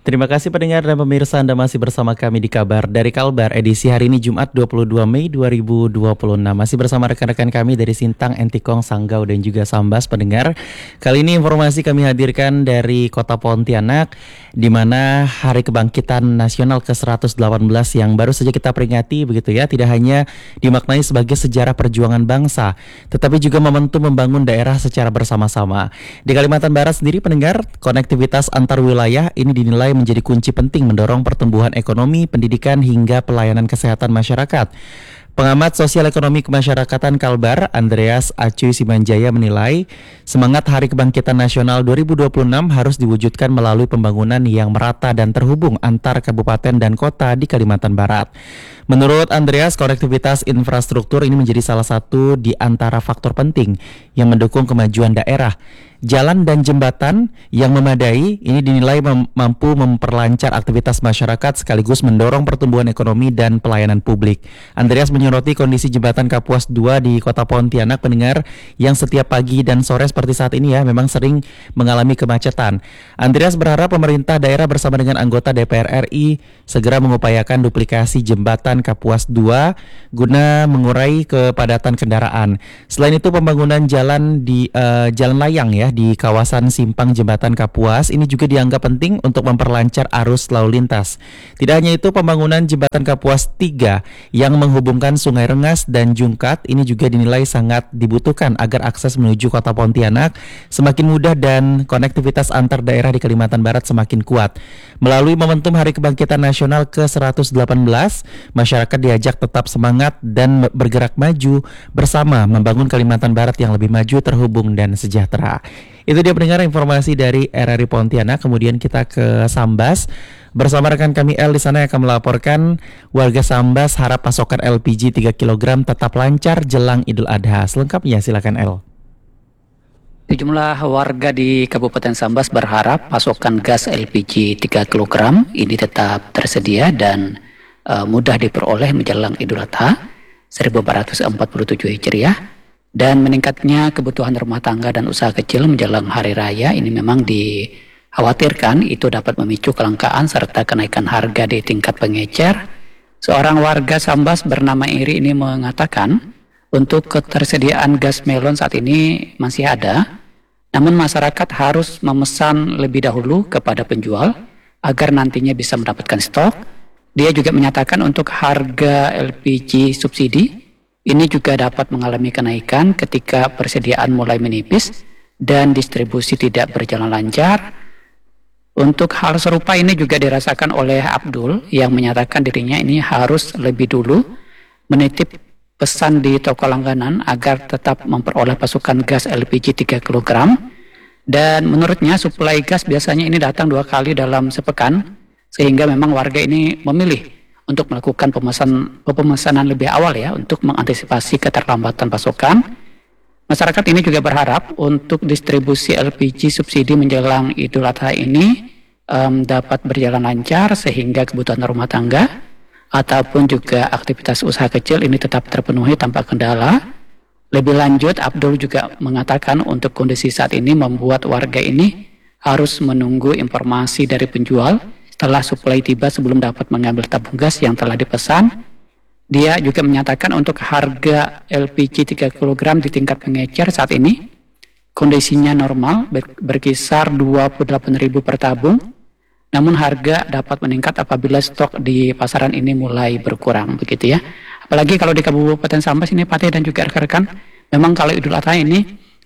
Terima kasih pendengar dan pemirsa, Anda masih bersama kami di Kabar dari Kalbar edisi hari ini Jumat 22 Mei 2026. Masih bersama rekan-rekan kami dari Sintang, Entikong, Sanggau dan juga Sambas pendengar. Kali ini informasi kami hadirkan dari Kota Pontianak di mana Hari Kebangkitan Nasional ke-118 yang baru saja kita peringati begitu ya, tidak hanya dimaknai sebagai sejarah perjuangan bangsa, tetapi juga momentum membangun daerah secara bersama-sama. Di Kalimantan Barat sendiri pendengar, konektivitas antar wilayah ini dinilai menjadi kunci penting mendorong pertumbuhan ekonomi, pendidikan hingga pelayanan kesehatan masyarakat. Pengamat sosial ekonomi kemasyarakatan Kalbar, Andreas Acuy Simanjaya menilai semangat Hari Kebangkitan Nasional 2026 harus diwujudkan melalui pembangunan yang merata dan terhubung antar kabupaten dan kota di Kalimantan Barat. Menurut Andreas, konektivitas infrastruktur ini menjadi salah satu di antara faktor penting yang mendukung kemajuan daerah. Jalan dan jembatan yang memadai ini dinilai mampu memperlancar aktivitas masyarakat sekaligus mendorong pertumbuhan ekonomi dan pelayanan publik. Andreas menyoroti kondisi jembatan Kapuas 2 di Kota Pontianak pendengar yang setiap pagi dan sore seperti saat ini ya memang sering mengalami kemacetan. Andreas berharap pemerintah daerah bersama dengan anggota DPR RI segera mengupayakan duplikasi jembatan Kapuas 2 guna mengurai kepadatan kendaraan. Selain itu pembangunan jalan di jalan layang ya di kawasan simpang jembatan Kapuas ini juga dianggap penting untuk memperlancar arus lalu lintas. Tidak hanya itu, pembangunan jembatan Kapuas 3 yang menghubungkan Sungai Rengas dan Jungkat ini juga dinilai sangat dibutuhkan agar akses menuju Kota Pontianak semakin mudah dan konektivitas antar daerah di Kalimantan Barat semakin kuat. Melalui momentum Hari Kebangkitan Nasional ke-118, masyarakat diajak tetap semangat dan bergerak maju bersama membangun Kalimantan Barat yang lebih maju, terhubung dan sejahtera. Itu dia pendengar informasi dari RRI Pontianak. Kemudian kita ke Sambas bersama rekan kami El di sana yang akan melaporkan warga Sambas harap pasokan LPG 3 kg tetap lancar jelang Idul Adha. Selengkapnya silakan El. Sejumlah warga di Kabupaten Sambas berharap pasokan gas LPG 3 kg ini tetap tersedia dan mudah diperoleh menjelang Idul Adha 1447 Hijriah. Dan meningkatnya kebutuhan rumah tangga dan usaha kecil menjelang hari raya ini memang dikhawatirkan itu dapat memicu kelangkaan serta kenaikan harga di tingkat pengecer. Seorang warga Sambas bernama Iri ini mengatakan untuk ketersediaan gas melon saat ini masih ada, namun masyarakat harus memesan lebih dahulu kepada penjual agar nantinya bisa mendapatkan stok. Dia juga menyatakan untuk harga LPG subsidi ini juga dapat mengalami kenaikan ketika persediaan mulai menipis dan distribusi tidak berjalan lancar. Untuk hal serupa ini juga dirasakan oleh Abdul yang menyatakan dirinya ini harus lebih dulu menitip pesan di toko langganan agar tetap memperoleh pasokan gas LPG 3 kg. Dan menurutnya suplai gas biasanya ini datang 2 kali dalam sepekan, sehingga memang warga ini memilih untuk melakukan pemesanan lebih awal ya untuk mengantisipasi keterlambatan pasokan. Masyarakat ini juga berharap untuk distribusi LPG subsidi menjelang Idul Adha ini dapat berjalan lancar sehingga kebutuhan rumah tangga ataupun juga aktivitas usaha kecil ini tetap terpenuhi tanpa kendala. Lebih lanjut, Abdul juga mengatakan untuk kondisi saat ini membuat warga ini harus menunggu informasi dari penjual setelah suplai tiba sebelum dapat mengambil tabung gas yang telah dipesan. Dia juga menyatakan untuk harga LPG 3 kg di tingkat pengecer saat ini kondisinya normal berkisar 28.000 per tabung. Namun harga dapat meningkat apabila stok di pasaran ini mulai berkurang begitu ya. Apalagi kalau di Kabupaten Sambas ini Patih dan juga rekan-rekan, memang kalau Idul Adha ini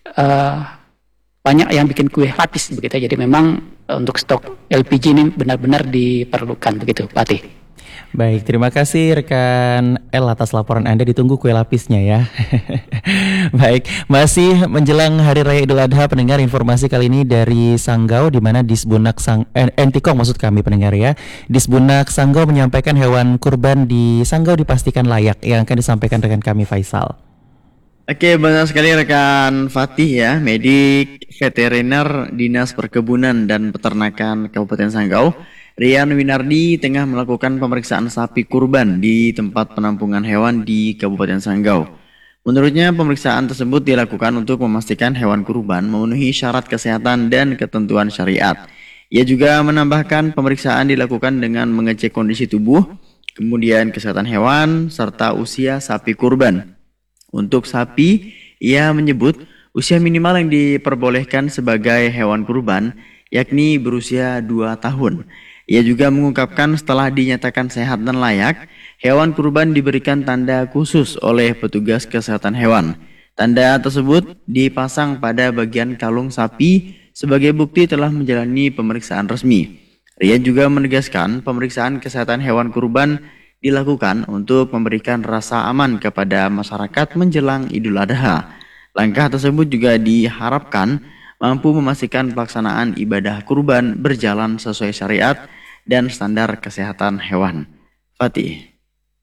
banyak yang bikin kue lapis begitu. Jadi memang untuk stok LPG ini benar-benar diperlukan begitu, Patih. Baik, terima kasih rekan El atas laporan Anda. Ditunggu kue lapisnya ya. Baik, masih menjelang Hari Raya Idul Adha pendengar, informasi kali ini dari Sanggau di mana Disbunak Entikong maksud kami pendengar ya. Disbunak Sanggau menyampaikan hewan kurban di Sanggau dipastikan layak, yang akan disampaikan rekan kami Faisal. Oke, benar sekali rekan Fatih ya, medik veteriner Dinas Perkebunan dan Peternakan Kabupaten Sanggau, Rian Winardi tengah melakukan pemeriksaan sapi kurban di tempat penampungan hewan di Kabupaten Sanggau. Menurutnya, pemeriksaan tersebut dilakukan untuk memastikan hewan kurban memenuhi syarat kesehatan dan ketentuan syariat. Ia juga menambahkan pemeriksaan dilakukan dengan mengecek kondisi tubuh, kemudian kesehatan hewan, serta usia sapi kurban. Untuk sapi, ia menyebut usia minimal yang diperbolehkan sebagai hewan kurban yakni berusia 2 tahun. Ia juga mengungkapkan setelah dinyatakan sehat dan layak, hewan kurban diberikan tanda khusus oleh petugas kesehatan hewan. Tanda tersebut dipasang pada bagian kalung sapi sebagai bukti telah menjalani pemeriksaan resmi. Rian juga menegaskan pemeriksaan kesehatan hewan kurban dilakukan untuk memberikan rasa aman kepada masyarakat menjelang Idul Adha. Langkah tersebut juga diharapkan mampu memastikan pelaksanaan ibadah kurban berjalan sesuai syariat dan standar kesehatan hewan. Fatih.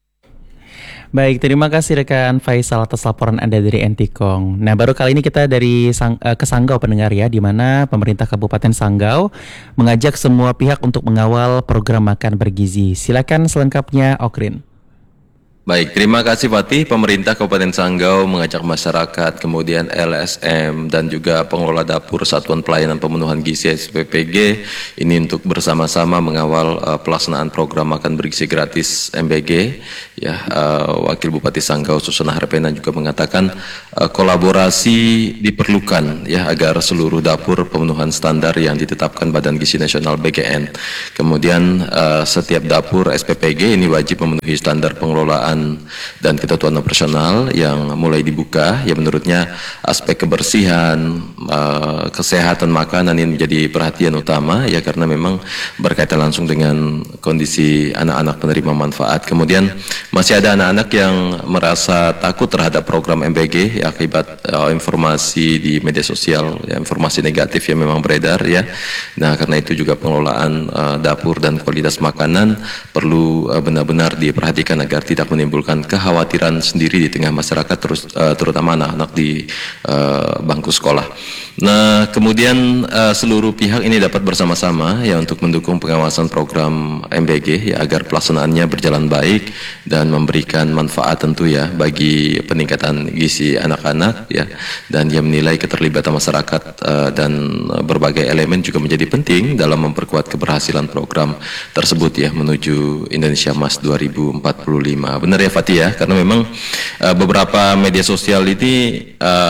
Baik, terima kasih rekan Faisal atas laporan Anda dari Entikong. Nah, baru kali ini kita ke Sanggau pendengar ya, di mana pemerintah Kabupaten Sanggau mengajak semua pihak untuk mengawal program makan bergizi. Silakan selengkapnya, Okrin. Baik, terima kasih Fatih. Pemerintah Kabupaten Sanggau mengajak masyarakat, kemudian LSM dan juga pengelola dapur Satuan Pelayanan Pemenuhan Gizi SPPG ini untuk bersama-sama mengawal pelaksanaan program makan bergizi gratis MBG. Ya, Wakil Bupati Sanggau Susana Harpena juga mengatakan kolaborasi diperlukan ya agar seluruh dapur pemenuhan standar yang ditetapkan Badan Gizi Nasional BGN. Kemudian setiap dapur SPPG ini wajib memenuhi standar pengelolaan dan ketentuan operasional yang mulai dibuka. Ya, menurutnya aspek kebersihan, kesehatan makanan ini menjadi perhatian utama ya, karena memang berkaitan langsung dengan kondisi anak-anak penerima manfaat. Kemudian masih ada anak-anak yang merasa takut terhadap program MBG ya, akibat informasi di media sosial ya, informasi negatif yang memang beredar ya. Nah, karena itu juga pengelolaan dapur dan kualitas makanan perlu benar-benar diperhatikan agar tidak menimbulkan kekhawatiran sendiri di tengah masyarakat, terutama anak-anak di bangku sekolah. Nah, kemudian seluruh pihak ini dapat bersama-sama ya untuk mendukung pengawasan program MBG ya, agar pelaksanaannya berjalan baik dan memberikan manfaat tentu ya bagi peningkatan gizi anak-anak ya, dan dia menilai keterlibatan masyarakat dan berbagai elemen juga menjadi penting dalam memperkuat keberhasilan program tersebut ya menuju Indonesia Emas 2045. Benar ya Fatih ya, karena memang beberapa media sosial ini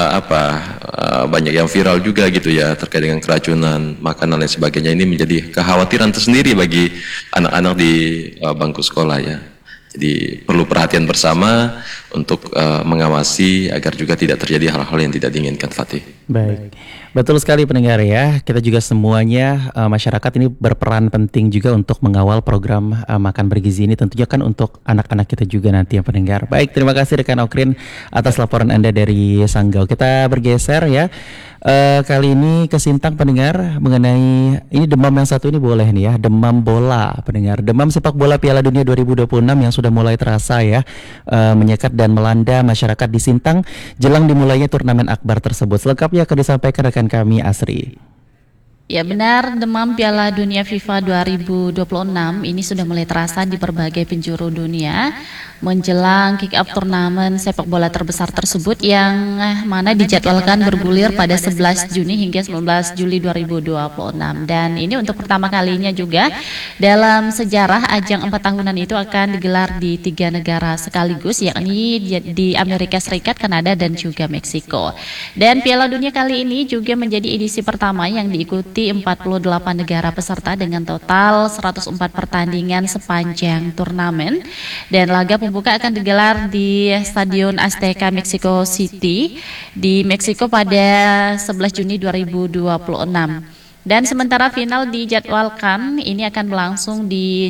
banyak yang viral juga gitu ya terkait dengan keracunan makanan dan sebagainya. Ini menjadi kekhawatiran tersendiri bagi anak-anak di bangku sekolah ya. Jadi perlu perhatian bersama untuk mengawasi agar juga tidak terjadi hal-hal yang tidak diinginkan, Fatih. Baik, betul sekali pendengar ya. Kita juga semuanya masyarakat ini berperan penting juga untuk mengawal program makan bergizi ini, tentunya kan untuk anak-anak kita juga nanti ya pendengar. Baik, terima kasih rekan Okrin atas laporan Anda dari Sanggau. Kita bergeser ya. Kali ini ke Sintang pendengar, mengenai ini demam yang satu ini boleh nih ya, demam bola pendengar. Demam sepak bola Piala Dunia 2026 yang sudah mulai terasa ya, menyekat dan melanda masyarakat di Sintang jelang dimulainya turnamen akbar tersebut. Selengkapnya akan disampaikan rekan kami Asri. Ya benar, demam Piala Dunia FIFA 2026 ini sudah mulai terasa di berbagai penjuru dunia menjelang kick-off turnamen sepak bola terbesar tersebut yang mana dijadwalkan bergulir pada 11 Juni hingga 19 Juli 2026. Dan ini untuk pertama kalinya juga dalam sejarah ajang 4 tahunan itu akan digelar di 3 negara sekaligus, yakni di Amerika Serikat, Kanada, dan juga Meksiko. Dan Piala Dunia kali ini juga menjadi edisi pertama yang diikuti 48 negara peserta dengan total 104 pertandingan sepanjang turnamen, dan laga pembuka akan digelar di Stadion Azteca Mexico City di Meksiko pada 11 Juni 2026. Dan sementara final dijadwalkan ini akan berlangsung di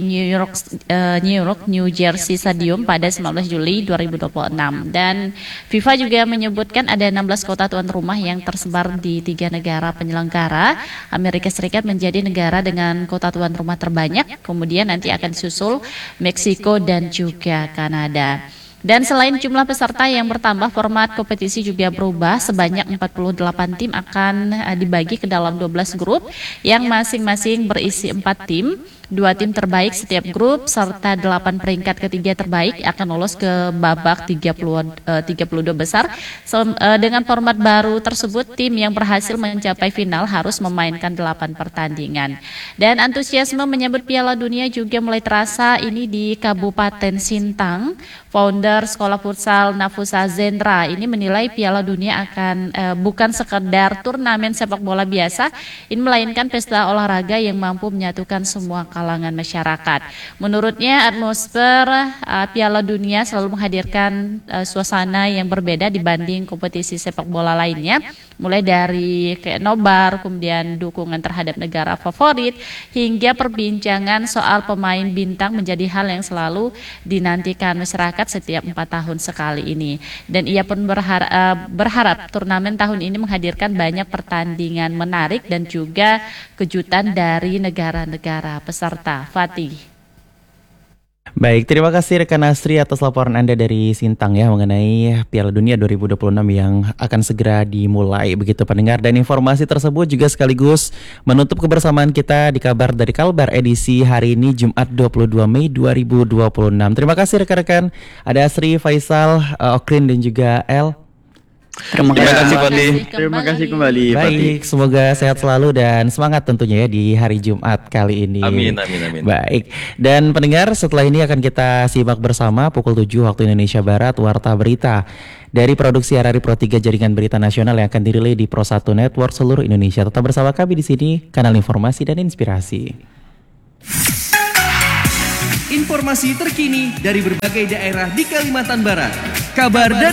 New Jersey Stadium pada 19 Juli 2026. Dan FIFA juga menyebutkan ada 16 kota tuan rumah yang tersebar di 3 negara penyelenggara. Amerika Serikat menjadi negara dengan kota tuan rumah terbanyak, kemudian nanti akan disusul Meksiko dan juga Kanada. Dan selain jumlah peserta yang bertambah, format kompetisi juga berubah. Sebanyak 48 tim akan dibagi ke dalam 12 grup yang masing-masing berisi 4 tim. 2 tim terbaik setiap grup serta 8 peringkat ketiga terbaik akan lolos ke babak 32 besar. Dengan format baru tersebut, tim yang berhasil mencapai final harus memainkan 8 pertandingan. Dan antusiasme menyambut Piala Dunia juga mulai terasa ini di Kabupaten Sintang. Founder Sekolah Futsal Nafusa Zendra ini menilai Piala Dunia akan bukan sekedar turnamen sepak bola biasa, ini melainkan pesta olahraga yang mampu menyatukan semua kalangan masyarakat. Menurutnya, atmosfer Piala Dunia selalu menghadirkan suasana yang berbeda dibanding kompetisi sepak bola lainnya, mulai dari kayak nobar, kemudian dukungan terhadap negara favorit, hingga perbincangan soal pemain bintang menjadi hal yang selalu dinantikan masyarakat setiap 4 tahun sekali ini. Dan ia pun berharap turnamen tahun ini menghadirkan banyak pertandingan menarik dan juga kejutan dari negara-negara peserta. Fatih. Baik, terima kasih rekan Asri atas laporan Anda dari Sintang ya mengenai Piala Dunia 2026 yang akan segera dimulai begitu pendengar. Dan informasi tersebut juga sekaligus menutup kebersamaan kita di Kabar dari Kalbar edisi hari ini Jumat 22 Mei 2026. Terima kasih rekan-rekan, ada Asri, Faisal, Okrin dan juga El. Terima kasih Fatih. Terima kasih kembali Fatih. Baik, semoga sehat selalu dan semangat tentunya ya di hari Jumat kali ini. Amin. Baik, dan pendengar setelah ini akan kita simak bersama pukul 7 waktu Indonesia Barat Warta Berita dari produksi RRI Pro 3 Jaringan Berita Nasional yang akan dirilai di Pro 1 Network seluruh Indonesia. Tetap bersama kami di sini, kanal informasi dan inspirasi. Informasi terkini dari berbagai daerah di Kalimantan Barat. Kabar dari